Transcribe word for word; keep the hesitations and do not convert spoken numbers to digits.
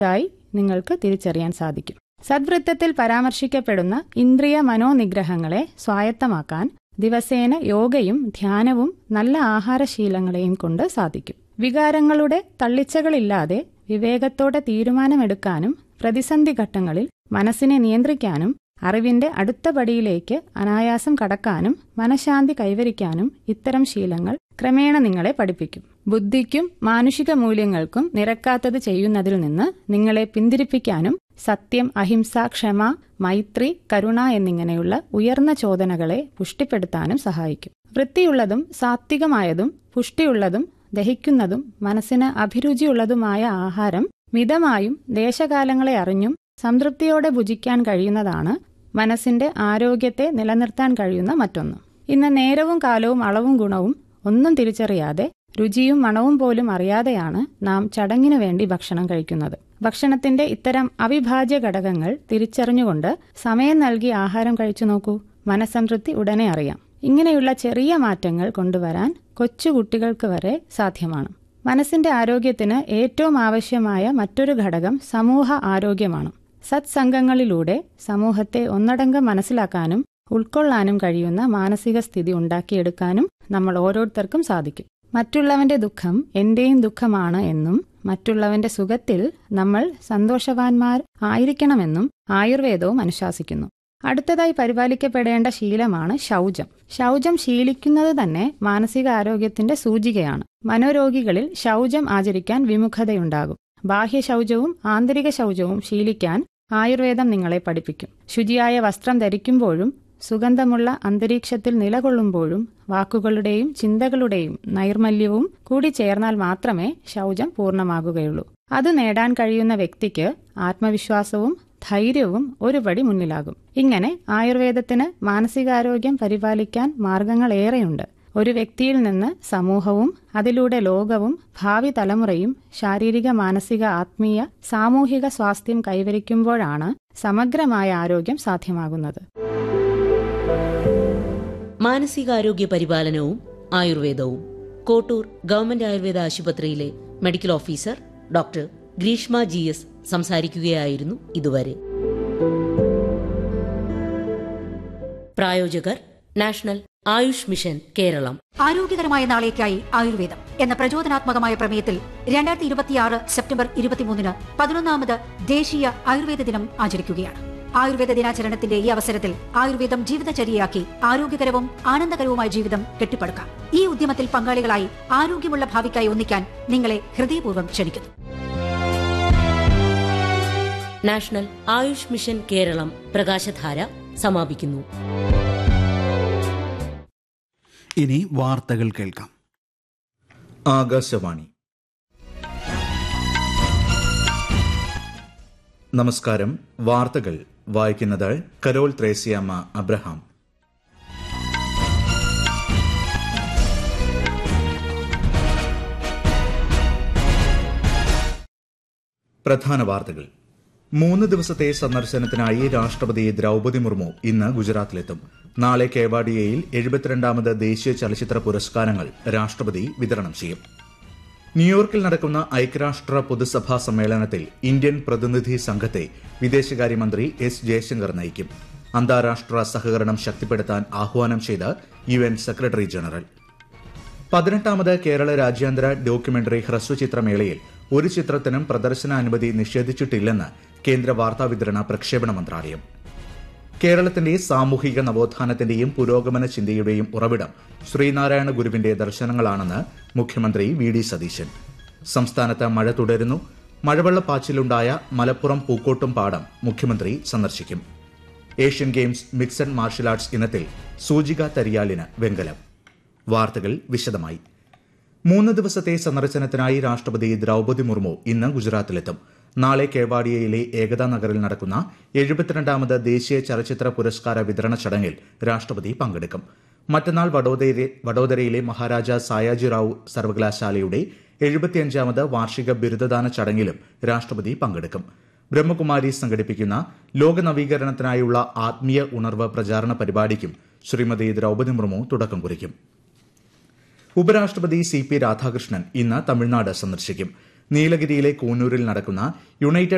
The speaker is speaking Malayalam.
ആയി നിങ്ങൾക്ക് തിരിച്ചറിയാൻ സാധിക്കും. സദ്വൃത്തത്തിൽ പരാമർശിക്കപ്പെടുന്ന ഇന്ദ്രിയ മനോനിഗ്രഹങ്ങളെ സ്വായത്തമാക്കാൻ ദിവസേന യോഗയും ധ്യാനവും നല്ല ആഹാരശീലങ്ങളെയും കൊണ്ട് സാധിക്കും. വികാരങ്ങളുടെ തള്ളിച്ചകളില്ലാതെ വിവേകത്തോടെ തീരുമാനമെടുക്കാനും പ്രതിസന്ധി ഘട്ടങ്ങളിൽ മനസ്സിനെ നിയന്ത്രിക്കാനും അറിവിന്റെ അടുത്ത പടിയിലേക്ക് അനായാസം കടക്കാനും മനഃശാന്തി കൈവരിക്കാനും ഇത്തരം ശീലങ്ങൾ ക്രമേണ നിങ്ങളെ പഠിപ്പിക്കും. ബുദ്ധിക്കും മാനുഷിക മൂല്യങ്ങൾക്കും നിരക്കാത്തത് ചെയ്യുന്നതിൽ നിന്ന് നിങ്ങളെ പിന്തിരിപ്പിക്കാനും സത്യം, അഹിംസ, ക്ഷമ, മൈത്രി, കരുണ എന്നിങ്ങനെയുള്ള ഉയർന്ന ചോദനകളെ പുഷ്ടിപ്പെടുത്താനും സഹായിക്കും. വൃത്തിയുള്ളതും സാത്വികമായതും പുഷ്ടിയുള്ളതും ദഹിക്കുന്നതും മനസ്സിന് അഭിരുചിയുള്ളതുമായ ആഹാരം മിതമായും ദേശകാലങ്ങളെ അറിഞ്ഞും സംതൃപ്തിയോടെ ഭുജിക്കാൻ കഴിയുന്നതാണ് മനസ്സിന്റെ ആരോഗ്യത്തെ നിലനിർത്താൻ കഴിയുന്ന മറ്റൊന്ന്. ഇന്ന് നേരവും കാലവും അളവും ഗുണവും ഒന്നും തിരിച്ചറിയാതെ രുചിയും മണവും പോലും അറിയാതെയാണ് നാം ചടങ്ങിനു വേണ്ടി ഭക്ഷണം കഴിക്കുന്നത്. ഭക്ഷണത്തിന്റെ ഇത്തരം അവിഭാജ്യ ഘടകങ്ങൾ തിരിച്ചറിഞ്ഞുകൊണ്ട് സമയം നൽകി ആഹാരം കഴിച്ചു നോക്കൂ. മനസ്സംതൃപ്തി ഉടനെ അറിയാം. ഇങ്ങനെയുള്ള ചെറിയ മാറ്റങ്ങൾ കൊണ്ടുവരാൻ കൊച്ചുകുട്ടികൾക്ക് വരെ സാധ്യമാണ്. മനസ്സിന്റെ ആരോഗ്യത്തിന് ഏറ്റവും ആവശ്യമായ മറ്റൊരു ഘടകം സമൂഹ ആരോഗ്യമാണ്. സത്സംഗങ്ങളിലൂടെ സമൂഹത്തെ ഒന്നടങ്കം മനസ്സിലാക്കാനും ഉൾക്കൊള്ളാനും കഴിയുന്ന മാനസിക സ്ഥിതി ഉണ്ടാക്കിയെടുക്കാനും നമ്മൾ ഓരോരുത്തർക്കും സാധിക്കും. മറ്റുള്ളവന്റെ ദുഃഖം എന്റെയും ദുഃഖമാണ് എന്നും മറ്റുള്ളവന്റെ സുഖത്തിൽ നമ്മൾ സന്തോഷവാന്മാർ ആയിരിക്കണമെന്നും ആയുർവേദവും അനുശാസിക്കുന്നു. അടുത്തതായി പരിപാലിക്കപ്പെടേണ്ട ശീലമാണ് ശൗചം. ശൗചം ശീലിക്കുന്നത് തന്നെ മാനസിക ആരോഗ്യത്തിന്റെ സൂചികയാണ്. മനോരോഗികളിൽ ശൗചം ആചരിക്കാൻ വിമുഖതയുണ്ടാകും. ബാഹ്യ ശൗചവും ആന്തരിക ശൗചവും ശീലിക്കാൻ ആയുർവേദം നിങ്ങളെ പഠിപ്പിക്കും. ശുചിയായ വസ്ത്രം ധരിക്കുമ്പോഴും സുഗന്ധമുള്ള അന്തരീക്ഷത്തിൽ നിലകൊള്ളുമ്പോഴും വാക്കുകളുടെയും ചിന്തകളുടെയും നൈർമല്യവും കൂടി ചേർന്നാൽ മാത്രമേ ശൗചം പൂർണ്ണമാകുകയുള്ളൂ. അത് നേടാൻ കഴിയുന്ന വ്യക്തിക്ക് ആത്മവിശ്വാസവും ധൈര്യവും ഒരുപടി മുന്നിലാകും. ഇങ്ങനെ ആയുർവേദത്തിന് മാനസികാരോഗ്യം പരിപാലിക്കാൻ മാർഗങ്ങളേറെയുണ്ട്. ഒരു വ്യക്തിയിൽ നിന്ന് സമൂഹവും അതിലൂടെ ലോകവും ഭാവി തലമുറയും ശാരീരിക, മാനസിക, ആത്മീയ, സാമൂഹിക സ്വാസ്ഥ്യം കൈവരിക്കുമ്പോഴാണ് സമഗ്രമായ ആരോഗ്യം സാധ്യമാകുന്നത്. മാനസികാരോഗ്യ പരിപാലനവും ആയുർവേദവും കോട്ടൂർ ഗവൺമെന്റ് ആയുർവേദ ആശുപത്രിയിലെ medical officer doctor Greeshma G S സംസാരിക്കുകയായിരുന്നു ഇതുവരെ. പ്രായോജകർ നാഷണൽ ആയുഷ് മിഷൻ കേരളം. ആരോഗ്യകരമായ നാളേക്കായി ആയുർവേദം എന്ന പ്രചോദനാത്മകമായ പ്രമേയത്തിൽ രണ്ടായിരത്തി ഇരുപത്തിയാറ് സെപ്റ്റംബർ ഇരുപത്തിമൂന്നിന് പതിനൊന്നാമത് ദേശീയ ആയുർവേദ ദിനം ആചരിക്കുകയാണ്. ആയുർവേദ ദിനാചരണത്തിന്റെ ഈ അവസരത്തിൽ ആയുർവേദം ജീവിതചര്യയാക്കി ആരോഗ്യകരവും ആനന്ദകരവുമായ ജീവിതം കെട്ടിപ്പടുക്കാം. ഈ ഉദ്യമത്തിൽ പങ്കാളികളായി ആരോഗ്യമുള്ള ഭാവിക്കായി ഒന്നിക്കാൻ നിങ്ങളെ ഹൃദയപൂർവ്വം ക്ഷണിക്കുന്നു. നാഷണൽ ആയുഷ് മിഷൻ കേരളം പ്രകാശധാര സമാപിക്കുന്നു. ഇനി വാർത്തകൾ കേൾക്കാം. ആകാശവാണി. നമസ്കാരം. വാർത്തകൾ വായിക്കുന്നത് കരോൾ ത്രേസ്യാമ്മ അബ്രഹാം. പ്രധാന വാർത്തകൾ. മൂന്ന് ദിവസത്തെ സന്ദർശനത്തിനായി രാഷ്ട്രപതി ദ്രൌപദി മുർമു ഇന്ന് ഗുജറാത്തിലെത്തും. നാളെ കേവാഡിയയിൽ എഴുപത്തിരണ്ടാമത് ദേശീയ ചലച്ചിത്ര പുരസ്കാരങ്ങൾ രാഷ്ട്രപതി വിതരണം ചെയ്യും. ന്യൂയോർക്കിൽ നടക്കുന്ന ഐക്യരാഷ്ട്ര പൊതുസഭാ സമ്മേളനത്തിൽ ഇന്ത്യൻ പ്രതിനിധി സംഘത്തെ വിദേശകാര്യമന്ത്രി എസ് ജയശങ്കർ നയിക്കും. അന്താരാഷ്ട്ര സഹകരണം ശക്തിപ്പെടുത്താൻ ആഹ്വാനം ചെയ്ത് യു എൻ സെക്രട്ടറി ജനറൽ. പതിനെട്ടാമത് കേരള രാജ്യാന്തര ഡോക്യുമെന്ററി ഹ്രസ്വചിത്രമേളയിൽ ഒരു ചിത്രത്തിനും പ്രദർശനാനുമതി നിഷേധിച്ചിട്ടില്ലെന്ന് കേന്ദ്ര വാർത്താവിതരണ പ്രക്ഷേപണ മന്ത്രാലയം. കേരളത്തിന്റെ സാമൂഹിക നവോത്ഥാനത്തിന്റെയും പുരോഗമന ചിന്തയുടെയും ഉറവിടം ശ്രീനാരായണ ഗുരുവിന്റെ ദർശനങ്ങളാണെന്ന് മുഖ്യമന്ത്രി വി ഡി സതീശൻ. സംസ്ഥാനത്ത് മഴ തുടരുന്നു. മഴവെള്ളപ്പാച്ചിലുണ്ടായ മലപ്പുറം പൂക്കോട്ടും പാടം മുഖ്യമന്ത്രി സന്ദർശിക്കും. Asian games mixed martial arts ഇനത്തിൽ സൂചിക തരിയാലിന് വെങ്കലം. വാർത്തകൾ വിശദമായി. മൂന്ന് ദിവസത്തെ സന്ദർശനത്തിനായി രാഷ്ട്രപതി ദ്രൌപദി മുർമു ഇന്ന് ഗുജറാത്തിലെത്തും. നാളെ കേവാഡിയയിലെ ഏകതാ നഗറിൽ നടക്കുന്ന എഴുപത്തിരണ്ടാമത് ദേശീയ ചലച്ചിത്ര പുരസ്കാര വിതരണ ചടങ്ങിൽ രാഷ്ട്രപതി പങ്കെടുക്കും. മറ്റന്നാൾ വഡോദരയിലെ മഹാരാജ സായാജിറാവു സർവകലാശാലയുടെ എഴുപത്തിയഞ്ചാമത് വാർഷിക ബിരുദദാന ചടങ്ങിലും രാഷ്ട്രപതി പങ്കെടുക്കും. ബ്രഹ്മകുമാരി സംഘടിപ്പിക്കുന്ന ലോക നവീകരണത്തിനായുള്ള ആത്മീയ ഉണർവ് പ്രചാരണ പരിപാടിക്കും ശ്രീമതി ദ്രൌപദി മുർമു തുടക്കം കുറിക്കും. ഉപരാഷ്ട്രപതി സി പി രാധാകൃഷ്ണൻ ഇന്ന് തമിഴ്നാട് സന്ദർശിക്കും. നീലഗിരിയിലെ കൂനൂരിൽ നടക്കുന്ന യുണൈറ്റഡ്